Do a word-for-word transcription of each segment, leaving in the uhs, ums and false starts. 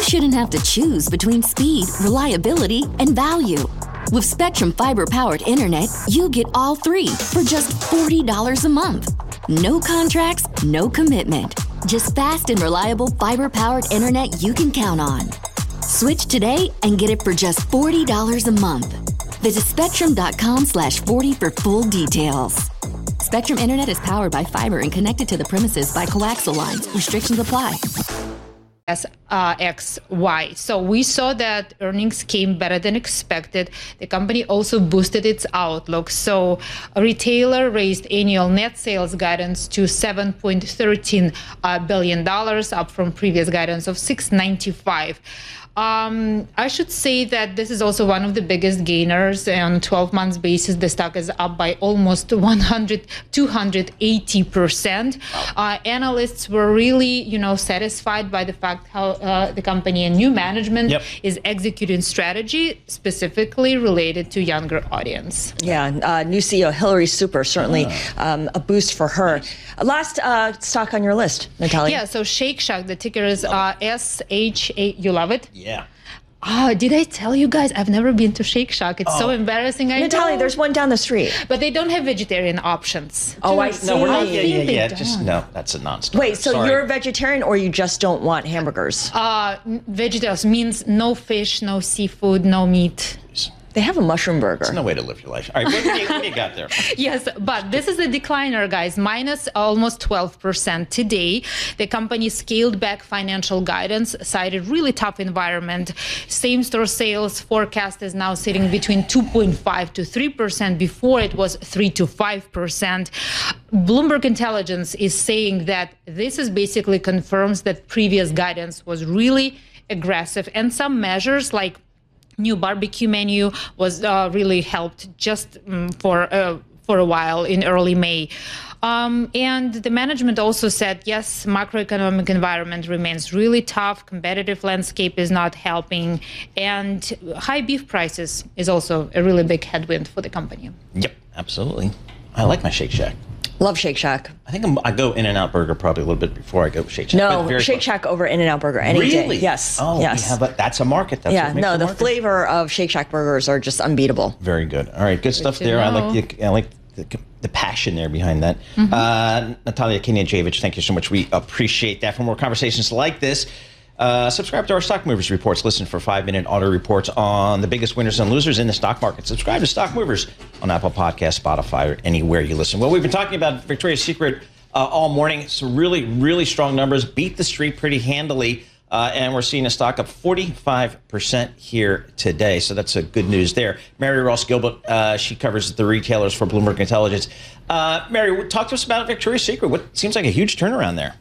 shouldn't have to choose between speed, reliability, and value. With Spectrum Fiber-powered internet, you get all three for just forty dollars a month. No contracts, no commitment. Just fast and reliable fiber-powered internet you can count on. Switch today and get it for just forty dollars a month. Visit spectrum.com slash 40 for full details. Spectrum Internet is powered by fiber and connected to the premises by coaxial lines. Restrictions apply. S uh, X Y. So we saw that earnings came better than expected. The company also boosted its outlook. So a retailer raised annual net sales guidance to seven point one three uh, billion dollars, up from previous guidance of six ninety-five. Um, I should say that this is also one of the biggest gainers. On twelve months basis, the stock is up by almost one hundred, two hundred eighty percent. Uh, analysts were really, you know, satisfied by the fact how uh, the company and new management yep. is executing strategy specifically related to younger audience. Yeah, uh, new C E O Hillary Super, certainly yeah. um, a boost for her. Last uh, stock on your list, Natalia. Yeah, so Shake Shack, the ticker is uh, S H A. You love it? Yeah. Yeah. Oh, did I tell you guys? I've never been to Shake Shack. It's oh. so embarrassing. I Natalia, know. There's one down the street. But they don't have vegetarian options. Oh, I see. No, we're not, I yeah, yeah, yeah. don't. Just no, that's a non-starter. Wait, so Sorry. you're a vegetarian or you just don't want hamburgers? Uh, vegetarians means no fish, no seafood, no meat. They have a mushroom burger. There's no way to live your life. All right, what do you, what do you got there? Yes, but this is a decliner, guys, minus almost twelve percent today. The company scaled back financial guidance, cited really tough environment. Same-store sales forecast is now sitting between two point five to three percent. Before it was three to five percent. Bloomberg Intelligence is saying that this is basically confirms that previous guidance was really aggressive, and some measures like new barbecue menu was uh, really helped just um, for uh, for a while in early May. Um, and the management also said, yes, macroeconomic environment remains really tough, competitive landscape is not helping, and high beef prices is also a really big headwind for the company. Yep, absolutely. I like my Shake Shack. Love Shake Shack. I think I'm, I go In-N-Out Burger probably a little bit before I go Shake Shack. No, Shake close. Shack over In-N-Out Burger any really? day. Yes. Oh, yes. We have a, that's a market. That's yeah, what makes no, a the market. flavor of Shake Shack burgers are just unbeatable. Very good. All right, good, good stuff there. I like the I like the, the passion there behind that. Mm-hmm. uh, Natalia Kniazevic, thank you so much. We appreciate that. For more conversations like this, Uh, subscribe to our Stock Movers reports. Listen for five-minute auto reports on the biggest winners and losers in the stock market. Subscribe to Stock Movers on Apple Podcasts, Spotify, or anywhere you listen. Well, we've been talking about Victoria's Secret uh, all morning. Some really, really strong numbers. Beat the street pretty handily. Uh, and we're seeing a stock up forty-five percent here today. So that's a good news there. Mary Ross Gilbert, uh, she covers the retailers for Bloomberg Intelligence. Uh, Mary, talk to us about Victoria's Secret. What seems like a huge turnaround there?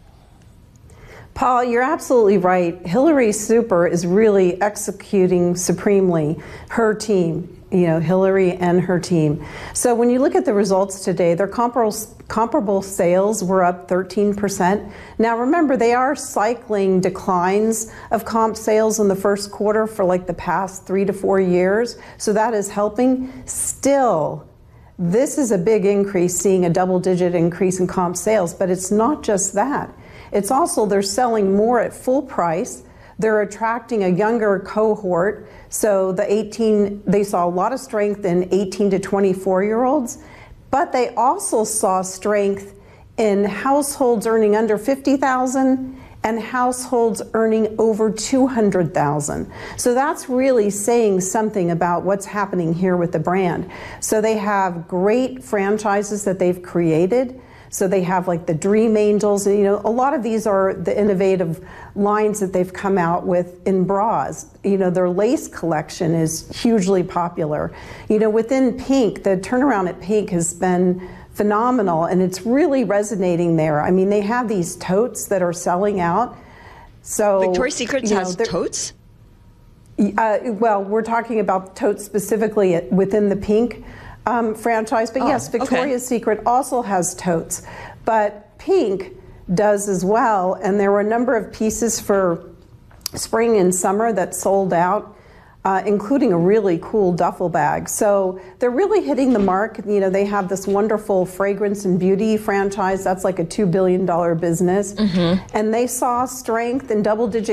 Paul, you're absolutely right. Hillary Super is really executing supremely, her team, you know, Hillary and her team. So when you look at the results today, their comparable, comparable sales were up thirteen percent. Now remember, they are cycling declines of comp sales in the first quarter for like the past three to four years. So that is helping. Still, this is a big increase, seeing a double-digit increase in comp sales, but it's not just that. It's also they're selling more at full price. They're attracting a younger cohort. So the eighteen, they saw a lot of strength in eighteen to twenty-four year olds, but they also saw strength in households earning under fifty thousand and households earning over two hundred thousand. So that's really saying something about what's happening here with the brand. So they have great franchises that they've created. So they have like the Dream Angels, and you know, a lot of these are the innovative lines that they've come out with in bras. You know, their lace collection is hugely popular. You know, within PINK, the turnaround at PINK has been phenomenal, and it's really resonating there. I mean, they have these totes that are selling out. So Victoria's Secret you know, has totes? Uh, well, we're talking about totes specifically at, within the PINK Um, franchise, but oh, yes, Victoria's okay. Secret also has totes, but PINK does as well, and there were a number of pieces for spring and summer that sold out, uh, including a really cool duffel bag. So they're really hitting the mark. You know, they have this wonderful fragrance and beauty franchise that's like a two billion dollar business, mm-hmm. and they saw strength in double-digit